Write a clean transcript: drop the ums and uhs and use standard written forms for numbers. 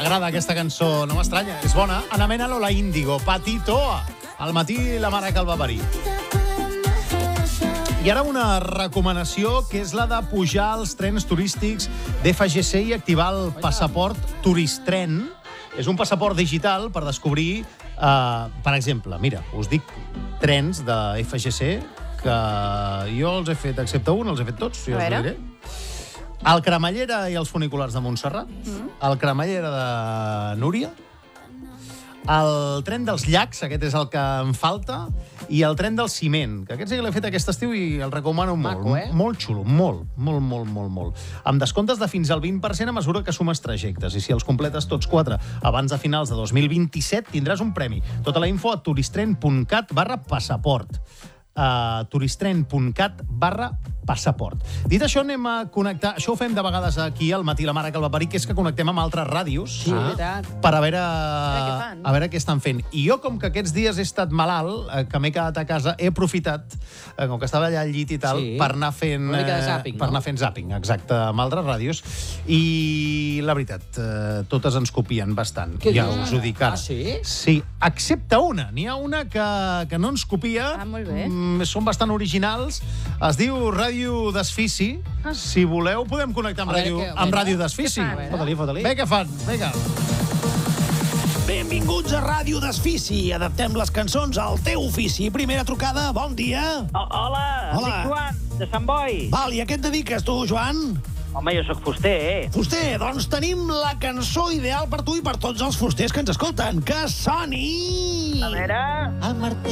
t'agrada aquesta cançó, no m'estranya, és bona. Ana Mena, Lola Índigo, Patito, al matí la mare que el va parir. I ara una recomanació, que és la de pujar als trens turístics d'FGC i activar el passaport Turistren. És un passaport digital per descobrir, per exemple, mira, us dic trens de FGC que jo els he fet, excepte un, els he fet tots, jo us ho diré. El Cremallera i els funiculars de Montserrat, el Cremallera de Núria, el tren dels llacs, aquest és el que em falta, i el tren del ciment, que aquest sí que l'he fet aquest estiu i el recomano molt. Maco, Molt xulo, molt. Amb descomptes de fins al 20% a mesura que sumes trajectes. I si els completes tots 4 abans de finals de 2027, tindràs un premi. Tota la info a turistren.cat/passaport. turistren.cat/passaport. Dit això, anem a connectar... Això ho fem de vegades aquí al matí la mare que el va parir, que és que connectem amb altres ràdios per a veure què estan fent. I jo, com que aquests dies he estat malalt, que m'he quedat a casa, he aprofitat, com que estava allà al llit i tal, per anar fent... Una mica de zàping, per anar fent zàping, exacte, amb altres ràdios. I la veritat, totes ens copien bastant. Ja us ho dic ara. Ah, sí? Sí, excepte una. N'hi ha una que no ens copia. Ah, molt bé. Són bastant originals. Es diu Ràdio Desfici. Si voleu, podem connectar amb Ràdio Desfici. Fota-li. Bé, què fan? Vinga. Benvinguts a Ràdio Desfici. Adaptem les cançons al teu ofici. Primera trucada, bon dia. Hola, dic Joan, de Sant Boi. Val, i a què et dediques tu, Joan? Home, jo sóc fuster, Fuster, doncs tenim la cançó ideal per tu i per tots els fusters que ens escolten. Que soni! A veure... El martell.